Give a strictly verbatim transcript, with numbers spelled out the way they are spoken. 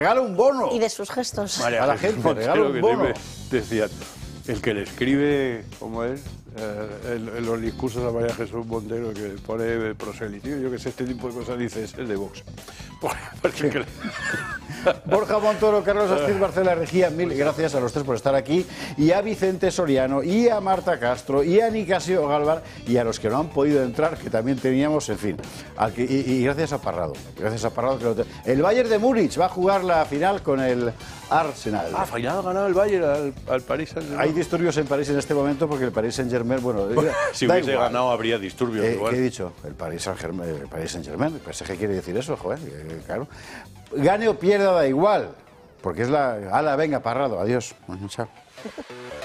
Regala un bono. Y de sus gestos. María, a la gente, regala un bono. Decían, el que le escribe, ¿cómo es? Eh, en, en los discursos a María Jesús Montero, que pone proselitismo, yo que sé, este tipo de cosas, dice, es el de Vox. Que... Borja Montoro, Carlos Astiz, Marcela Regía, mil gracias a los tres por estar aquí, y a Vicente Soriano, y a Marta Castro, y a Nicasio Galvar, y a los que no han podido entrar, que también teníamos, en fin. Al que, y, y gracias a Parrado, gracias a Parrado. Que lo te... El Bayern de Múnich va a jugar la final con el Arsenal. Ah, final ha ganado el Bayern al, al Paris Saint-Germain. Hay disturbios en París en este momento porque el Paris Saint-Germain, bueno... si hubiese igual. ganado habría disturbios eh, igual. ¿Qué he dicho? El Paris Saint-Germain, el Paris Saint-Germain, el P S G quiere decir eso, joder, eh, claro. Gane o pierda da igual, porque es la... Ala, venga, Parrado, adiós. Chao.